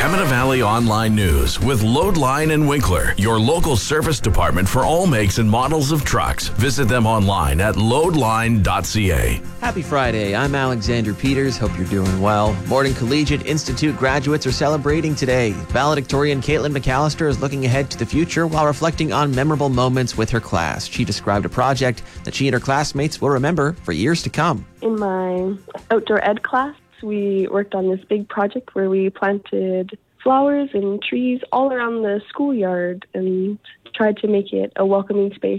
Pembina Valley Online News with Loadline and Winkler, your local service department for all makes and models of trucks. Visit them online at loadline.ca. Happy Friday. I'm Alexander Peters. Hope you're doing well. Morden Collegiate Institute graduates are celebrating today. Valedictorian Caitlin McAllister is looking ahead to the future while reflecting on memorable moments with her class. She described a project that she and her classmates will remember for years to come. In my outdoor ed class, we worked on this big project where we planted flowers and trees all around the schoolyard and tried to make it a welcoming space